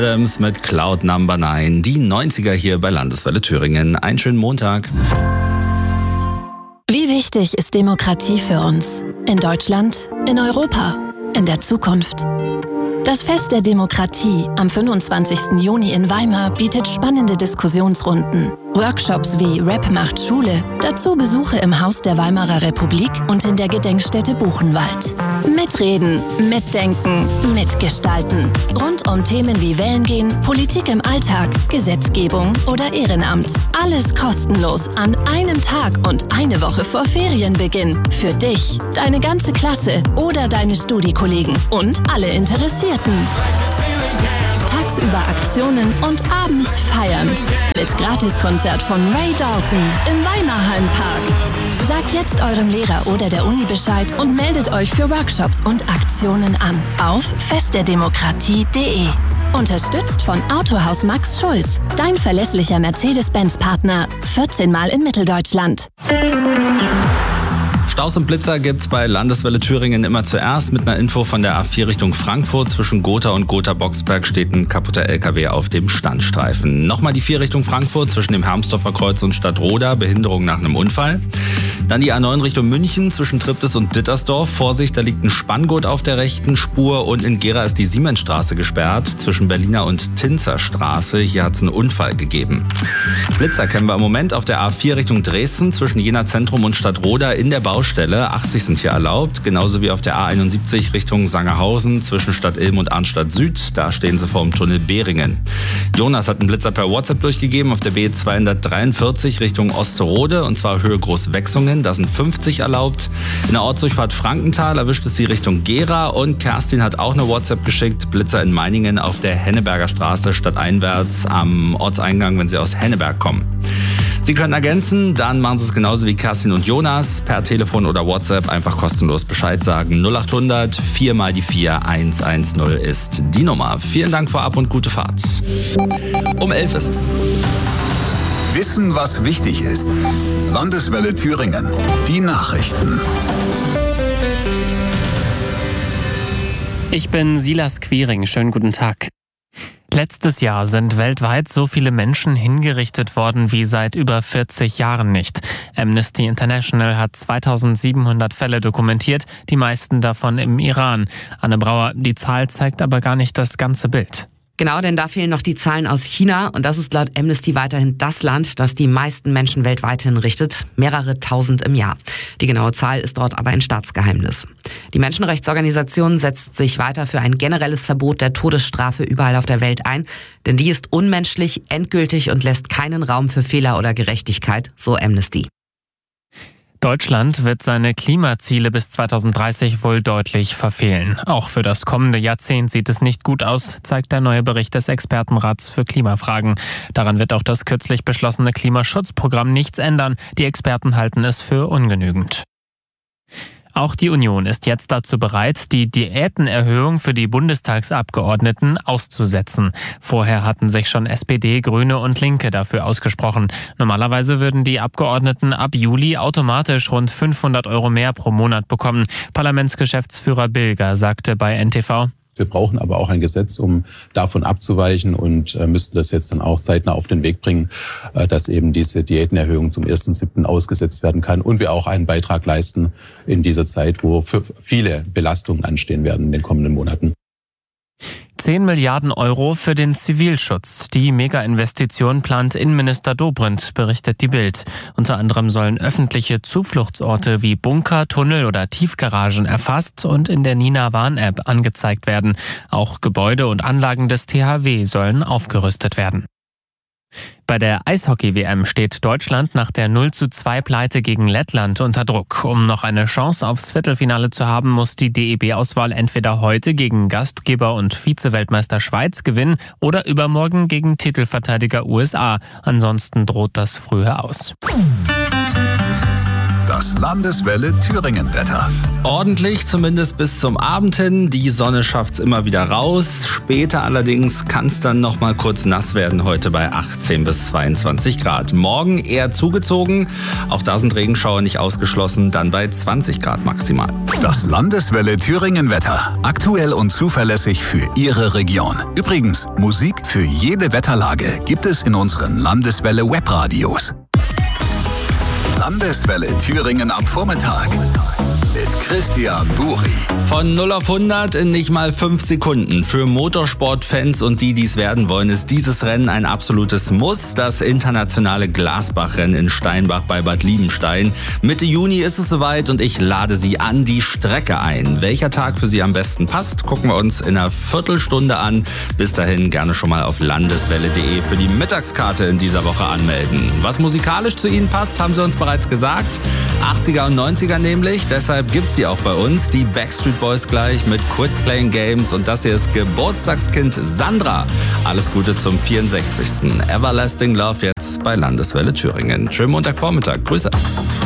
Adams mit Cloud Number 9. Die 90er hier bei Landeswelle Thüringen. Einen schönen Montag. Wie wichtig ist Demokratie für uns? In Deutschland, in Europa, in der Zukunft? Das Fest der Demokratie am 25. Juni in Weimar bietet spannende Diskussionsrunden, Workshops wie Rap macht Schule, dazu Besuche im Haus der Weimarer Republik und in der Gedenkstätte Buchenwald. Mitreden, mitdenken, mitgestalten. Rund um Themen wie Wählen gehen, Politik im Alltag, Gesetzgebung oder Ehrenamt. Alles kostenlos an einem Tag und eine Woche vor Ferienbeginn. Für dich, deine ganze Klasse oder deine Studiekollegen und alle Interessierten. Tagsüber Aktionen und abends feiern. Mit Gratiskonzert von Ray Dalton im Weimarhallenpark. Sagt jetzt eurem Lehrer oder der Uni Bescheid und meldet euch für Workshops und Aktionen an auf festderdemokratie.de. Unterstützt von Autohaus Max Schulz, dein verlässlicher Mercedes-Benz-Partner, 14 Mal in Mitteldeutschland. Staus und Blitzer gibt's bei Landeswelle Thüringen immer zuerst. Mit einer Info von der A4 Richtung Frankfurt. Zwischen Gotha und Gotha-Boxberg steht ein kaputter LKW auf dem Standstreifen. Nochmal die 4 Richtung Frankfurt zwischen dem Hermsdorfer Kreuz und Stadtroda. Behinderung nach einem Unfall. Dann die A9 Richtung München zwischen Triptis und Dittersdorf. Vorsicht, da liegt ein Spanngurt auf der rechten Spur. Und in Gera ist die Siemensstraße gesperrt. Zwischen Berliner und Tinzerstraße. Hier hat's einen Unfall gegeben. Blitzer kennen wir im Moment auf der A4 Richtung Dresden zwischen Jena Zentrum und Stadtroda in der Baustelle. 80 sind hier erlaubt, genauso wie auf der A71 Richtung Sangerhausen zwischen Stadt Ilm und Arnstadt Süd. Da stehen sie vor dem Tunnel Behringen. Jonas hat einen Blitzer per WhatsApp durchgegeben auf der B243 Richtung Osterode und zwar Höhe Großwechsungen. Da sind 50 erlaubt. In der Ortsdurchfahrt Frankenthal erwischt es sie Richtung Gera und Kerstin hat auch eine WhatsApp geschickt. Blitzer in Meiningen auf der Henneberger Straße stadteinwärts am Ortseingang, wenn sie aus Henneberg kommen. Sie können ergänzen, dann machen Sie es genauso wie Kerstin und Jonas. Per Telefon oder WhatsApp einfach kostenlos Bescheid sagen. 0800 4 mal die 4 110 ist die Nummer. Vielen Dank vorab und gute Fahrt. Um 11 ist es. Wissen, was wichtig ist. Landeswelle Thüringen. Die Nachrichten. Ich bin Silas Quiring. Schönen guten Tag. Letztes Jahr sind weltweit so viele Menschen hingerichtet worden wie seit über 40 Jahren nicht. Amnesty International hat 2700 Fälle dokumentiert, die meisten davon im Iran. Anne Brauer, die Zahl zeigt aber gar nicht das ganze Bild. Genau, denn da fehlen noch die Zahlen aus China und das ist laut Amnesty weiterhin das Land, das die meisten Menschen weltweit hinrichtet, mehrere tausend im Jahr. Die genaue Zahl ist dort aber ein Staatsgeheimnis. Die Menschenrechtsorganisation setzt sich weiter für ein generelles Verbot der Todesstrafe überall auf der Welt ein, denn die ist unmenschlich, endgültig und lässt keinen Raum für Fehler oder Gerechtigkeit, so Amnesty. Deutschland wird seine Klimaziele bis 2030 wohl deutlich verfehlen. Auch für das kommende Jahrzehnt sieht es nicht gut aus, zeigt der neue Bericht des Expertenrats für Klimafragen. Daran wird auch das kürzlich beschlossene Klimaschutzprogramm nichts ändern. Die Experten halten es für ungenügend. Auch die Union ist jetzt dazu bereit, die Diätenerhöhung für die Bundestagsabgeordneten auszusetzen. Vorher hatten sich schon SPD, Grüne und Linke dafür ausgesprochen. Normalerweise würden die Abgeordneten ab Juli automatisch rund 500 € mehr pro Monat bekommen. Parlamentsgeschäftsführer Bilger sagte bei NTV: Wir brauchen aber auch ein Gesetz, um davon abzuweichen und müssten das jetzt dann auch zeitnah auf den Weg bringen, dass eben diese Diätenerhöhung zum 1.7. ausgesetzt werden kann und wir auch einen Beitrag leisten in dieser Zeit, wo für viele Belastungen anstehen werden in den kommenden Monaten. 10 Milliarden € für den Zivilschutz. Die Mega-Investition plant Innenminister Dobrindt, berichtet die Bild. Unter anderem sollen öffentliche Zufluchtsorte wie Bunker, Tunnel oder Tiefgaragen erfasst und in der Nina-Warn-App angezeigt werden. Auch Gebäude und Anlagen des THW sollen aufgerüstet werden. Bei der Eishockey-WM steht Deutschland nach der 0:2-Pleite gegen Lettland unter Druck. Um noch eine Chance aufs Viertelfinale zu haben, muss die DEB-Auswahl entweder heute gegen Gastgeber und Vize-Weltmeister Schweiz gewinnen oder übermorgen gegen Titelverteidiger USA. Ansonsten droht das früher aus. Das Landeswelle Thüringen-Wetter. Ordentlich, zumindest bis zum Abend hin. Die Sonne schafft's immer wieder raus. Später allerdings kann es dann noch mal kurz nass werden, heute bei 18 bis 22 Grad. Morgen eher zugezogen. Auch da sind Regenschauer nicht ausgeschlossen, dann bei 20 Grad maximal. Das Landeswelle Thüringen-Wetter. Aktuell und zuverlässig für Ihre Region. Übrigens, Musik für jede Wetterlage gibt es in unseren Landeswelle Webradios. Landeswelle Thüringen am Vormittag mit Christian Buri. Von 0 auf 100 in nicht mal 5 Sekunden. Für Motorsportfans und die, die es werden wollen, ist dieses Rennen ein absolutes Muss. Das internationale Glasbach-Rennen in Steinbach bei Bad Liebenstein. Mitte Juni ist es soweit und ich lade Sie an die Strecke ein. Welcher Tag für Sie am besten passt, gucken wir uns in einer Viertelstunde an. Bis dahin gerne schon mal auf landeswelle.de für die Mittagskarte in dieser Woche anmelden. Was musikalisch zu Ihnen passt, haben Sie uns bereits gesagt. 80er und 90er nämlich, deshalb gibt's die auch bei uns. Die Backstreet Boys gleich mit Quit Playing Games und das hier ist Geburtstagskind Sandra. Alles Gute zum 64. Everlasting Love jetzt bei Landeswelle Thüringen. Schönen Montagvormittag. Grüße.